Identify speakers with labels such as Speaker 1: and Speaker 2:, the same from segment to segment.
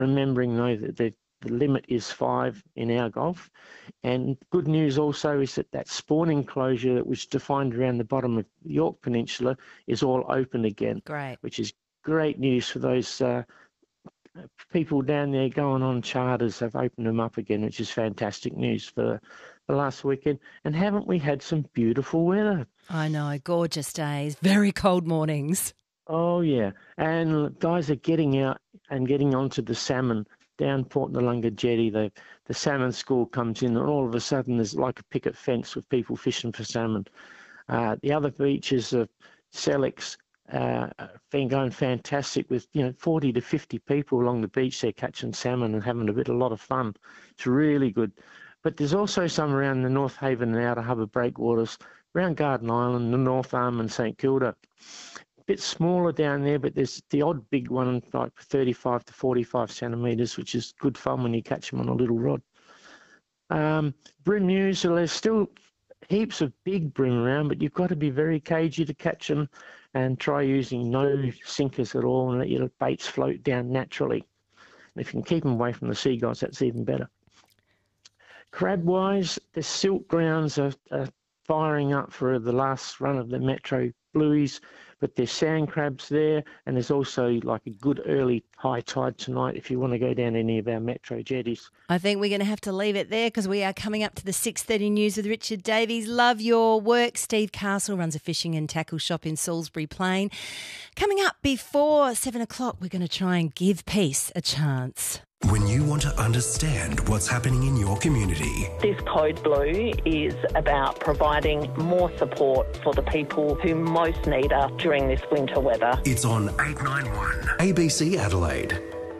Speaker 1: remembering though that the limit is 5 in our Gulf. And good news also is that spawning enclosure that was defined around the bottom of the York Peninsula is all open again.
Speaker 2: Great.
Speaker 1: Which is great news for those people down there going on charters. Have opened them up again, which is fantastic news for the last weekend. And haven't we had some beautiful weather?
Speaker 2: I know, gorgeous days, very cold mornings.
Speaker 1: Oh, yeah. And guys are getting out and getting onto the salmon down Port Noarlunga Jetty. The salmon school comes in, and all of a sudden there's like a picket fence with people fishing for salmon. The other beaches of Sellex been going fantastic with 40 to 50 people along the beach there catching salmon and having a lot of fun. It's really good. But there's also some around the North Haven and Outer Harbour breakwaters, around Garden Island, the North Arm and St Kilda. A bit smaller down there, but there's the odd big one, like 35 to 45 centimetres, which is good fun when you catch them on a little rod. Bream news, there's still heaps of big bream around, but you've got to be very cagey to catch them and try using no sinkers at all and let your baits float down naturally. And if you can keep them away from the seagulls, that's even better. Crab-wise, the silt grounds are firing up for the last run of the Metro Blueies, but there's sand crabs there, and there's also like a good early high tide tonight if you want to go down any of our Metro jetties.
Speaker 2: I think we're going to have to leave it there because we are coming up to the 6:30 news with Richard Davies. Love your work. Steve Castle runs a fishing and tackle shop in Salisbury Plain. Coming up before 7 o'clock, we're going to try and give peace a chance.
Speaker 3: When you want to understand what's happening in your community.
Speaker 4: This Code Blue is about providing more support for the people who most need us during this winter weather.
Speaker 3: It's on 891 ABC Adelaide.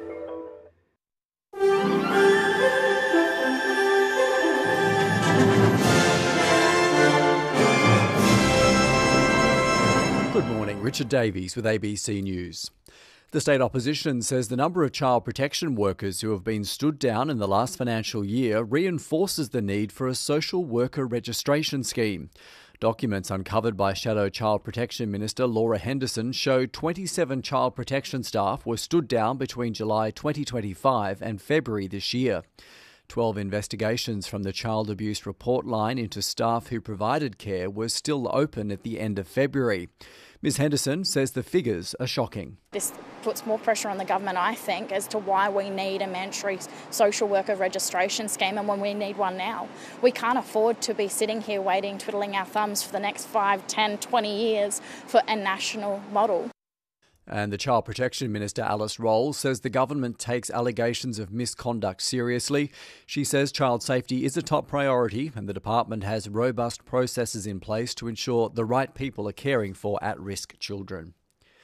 Speaker 5: Good morning, Richard Davies with ABC News. The state opposition says the number of child protection workers who have been stood down in the last financial year reinforces the need for a social worker registration scheme. Documents uncovered by Shadow Child Protection Minister Laura Henderson show 27 child protection staff were stood down between July 2025 and February this year. 12 investigations from the Child Abuse Report Line into staff who provided care were still open at the end of February. Ms Henderson says the figures are shocking.
Speaker 6: This puts more pressure on the government, I think, as to why we need a mandatory social worker registration scheme and when we need one now. We can't afford to be sitting here waiting, twiddling our thumbs for the next 5, 10, 20 years for a national model.
Speaker 5: And the Child Protection Minister Alice Roll says the government takes allegations of misconduct seriously. She says child safety is a top priority and the department has robust processes in place to ensure the right people are caring for at-risk children.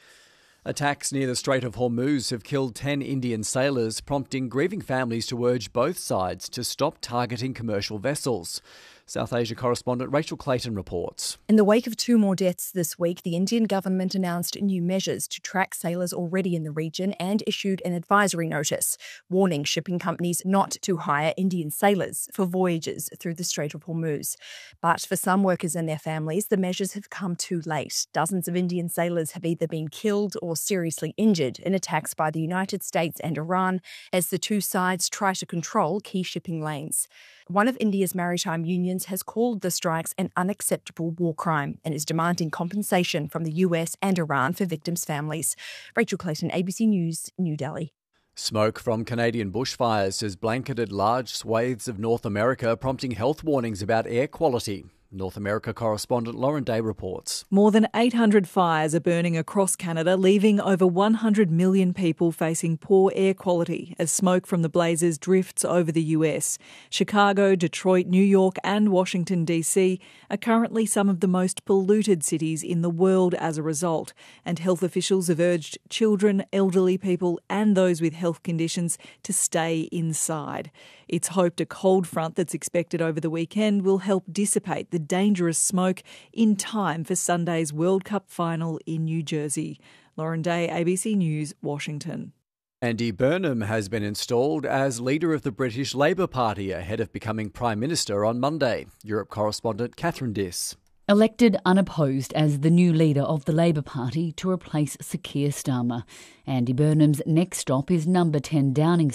Speaker 5: Attacks near the Strait of Hormuz have killed 10 Indian sailors, prompting grieving families to urge both sides to stop targeting commercial vessels. South Asia correspondent Rachel Clayton reports.
Speaker 7: In the wake of 2 more deaths this week, the Indian government announced new measures to track sailors already in the region and issued an advisory notice, warning shipping companies not to hire Indian sailors for voyages through the Strait of Hormuz. But for some workers and their families, the measures have come too late. Dozens of Indian sailors have either been killed or seriously injured in attacks by the United States and Iran as the two sides try to control key shipping lanes. One of India's maritime unions has called the strikes an unacceptable war crime and is demanding compensation from the US and Iran for victims' families. Rachel Clayton, ABC News, New Delhi.
Speaker 5: Smoke from Canadian bushfires has blanketed large swathes of North America, prompting health warnings about air quality. North America correspondent Lauren Day reports.
Speaker 8: More than 800 fires are burning across Canada, leaving over 100 million people facing poor air quality as smoke from the blazes drifts over the US. Chicago, Detroit, New York and Washington DC are currently some of the most polluted cities in the world as a result, and health officials have urged children, elderly people and those with health conditions to stay inside. It's hoped a cold front that's expected over the weekend will help dissipate the dangerous smoke in time for Sunday's World Cup final in New Jersey. Lauren Day, ABC News, Washington.
Speaker 5: Andy Burnham has been installed as leader of the British Labour Party ahead of becoming Prime Minister on Monday. Europe correspondent Catherine Diss.
Speaker 9: Elected unopposed as the new leader of the Labor Party to replace Sir Keir Starmer. Andy Burnham's next stop is number 10 Downing